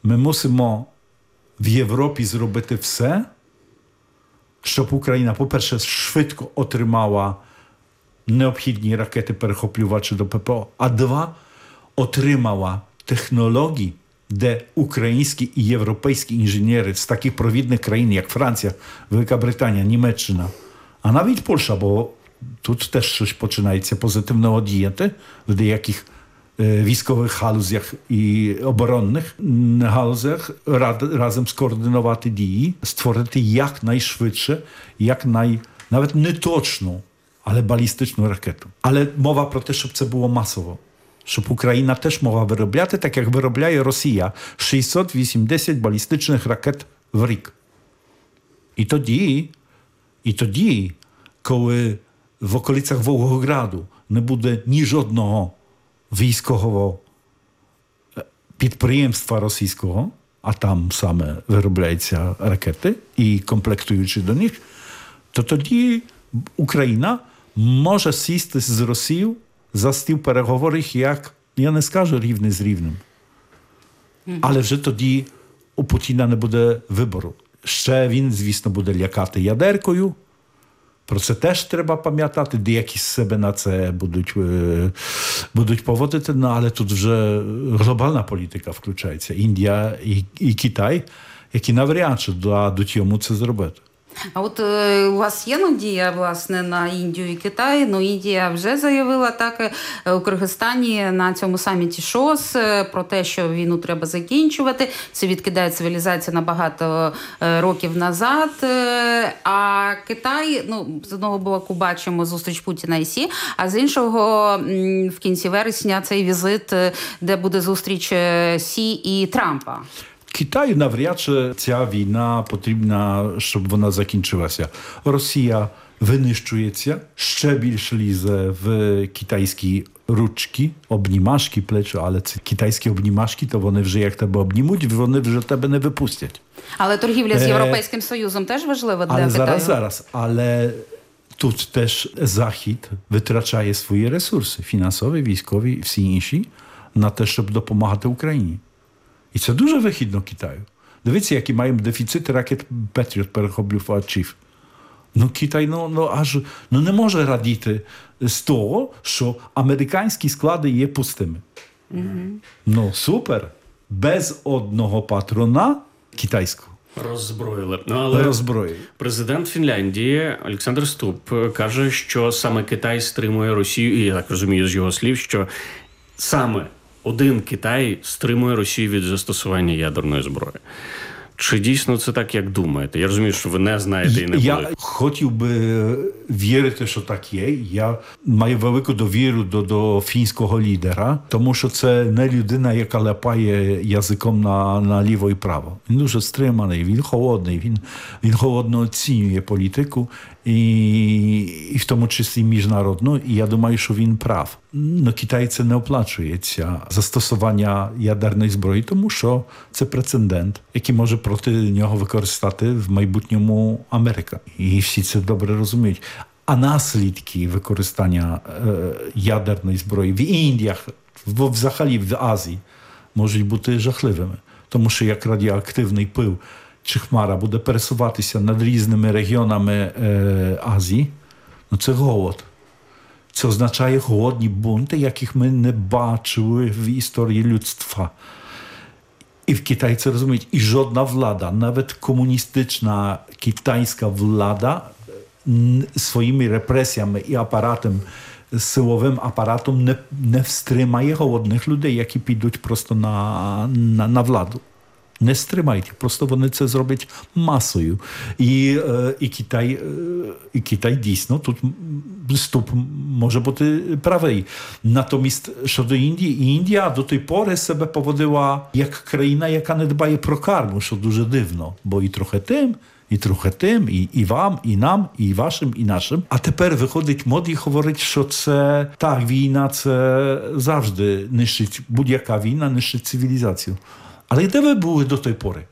Ми мусимо в Європі зробити все, щоб Україна, по-перше, швидко отримала необхідні ракети-перехоплювачі до ППО, а два, отримала технології, де українські і європейські інженери з таких провідних країн, як Франція, Велика Британія, Німеччина, а навіть Польща, бо тут теж щось починається позитивного діяти в деяких військових галузях і оборонних галузях, разом скоординувати дії, створити якнайшвидше, навіть не точну, але балістичну ракету. Але мова про те, щоб це було масово. Щоб Україна теж могла виробляти, так як виробляє Росія, 680 балістичних ракет в рік. І тоді, коли в околицях Волгограду не буде ні жодного військового підприємства російського, а там саме виробляються ракети і комплектуючі до них, то тоді Україна може сісти з Росією за стіл переговорів, як, я не скажу рівний з рівним. Але вже тоді у Путіна не буде вибору. Ще він, звісно, буде лякати ядеркою. Про це теж треба пам'ятати. Деякі з себе на це будуть поводити, але тут вже глобальна політика включається. Індія і Китай, які навряд чи дадуть йому це зробити. А от у вас є надія, власне, на Індію і Китай? Ну, Індія вже заявила так у Киргизстані на цьому саміті ШОС про те, що війну треба закінчувати. Це відкидає цивілізацію на багато років назад. А Китай, з одного боку бачимо зустріч Путіна і Сі, а з іншого в кінці вересня цей візит, де буде зустріч Сі і Трампа. Китаю навряд чи ця війна потрібна, щоб вона закінчилася. Росія винищується, ще більше лізе в китайські ручки, обнімашки, плечі, але ці китайські обнімашки, то вони вже як тебе обнімуть, вони вже тебе не випустять. Але торгівля з Європейським Союзом теж важлива для Китаю? Зараз. Але тут теж Захід витрачає свої ресурси, фінансові, військові і всі інші, на те, щоб допомагати Україні. І це дуже вигідно Китаю. Дивіться, які маємо дефіцити ракет Петріот перехоплювачів. Китай не може радіти з того, що американські склади є пустими. Супер. Без одного патрона китайського. Роззброїли. Але президент Фінляндії Олександр Ступ каже, що саме Китай стримує Росію, і я так розумію з його слів, що саме один Китай стримує Росію від застосування ядерної зброї. Чи дійсно це так, як думаєте? Я розумію, що ви не знаєте і не були. Я хотів би вірити, що так є. Я маю велику довіру до фінського лідера, тому що це не людина, яка ляпає язиком на ліво і право. Він дуже стриманий, він холодний, він холодно оцінює політику, і в тому числі міжнародну, і я думаю, що він прав. Китайці не оплачується застосування ядерної зброї, тому що це прецедент, який може проти нього використати в майбутньому Америка. І всі це добре розуміють. А наслідки використання ядерної зброї в Індіях, взагалі в Азії, можуть бути жахливими. Тому що як радіоактивний пил чи хмара буде пересуватися над різними регіонами Азії, це голод. Це означає голодні бунти, яких ми не бачили в історії людства. І в Китаї це розуміють. І жодна влада, навіть комуністична китайська влада, своїми репресіями і силовим апаратом не встримає голодних людей, які підуть просто на владу. Не стримають, просто вони це зроблять масою. І Китай дійсно, тут Ступ може бути правий. Натомість щодо Індії, Індія до тої пори себе поводила як країна, яка не дбає про карму, що дуже дивно. Бо і трохи тим, і вам, і нам, і вашим, і нашим. А тепер виходить мод і говорить, що це так, війна це завжди нищить, будь-яка війна нищить цивілізацію. Але де ви були до тої пори?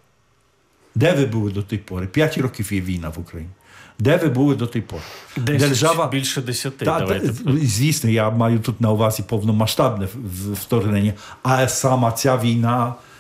5 років є війна в Україні. Де ви були до тої пори? Більше 10. Звісно, я маю тут на увазі повномасштабне вторгнення. А сама ця війна